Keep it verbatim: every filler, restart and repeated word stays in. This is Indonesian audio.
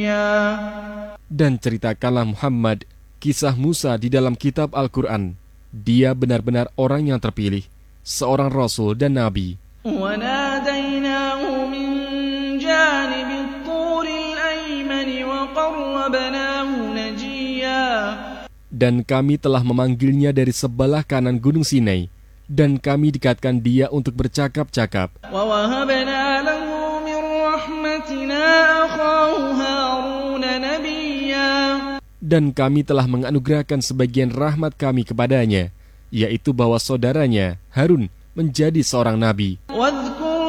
Dan ceritakanlah Muhammad kisah Musa di dalam kitab Al-Quran. Dia benar-benar orang yang terpilih, seorang Rasul dan Nabi. وَنَادَيْنَاهُ مِنْ جَانِبِ الطُّورِ الْأَيْمَنِ وَقَرَّبْنَاهُ نَجِيًّا. Dan kami telah memanggilnya dari sebelah kanan Gunung Sinai, dan kami dekatkan dia untuk bercakap-cakap. وَوَهَبْنَا لَهُ مِنْ رَحْمَتِنَا أَخَاهُ هَارُونَ نَبِيًّا. Dan kami telah menganugerahkan sebagian rahmat kami kepadanya, yaitu bahwa saudaranya Harun menjadi seorang nabi. وَذْكُرْ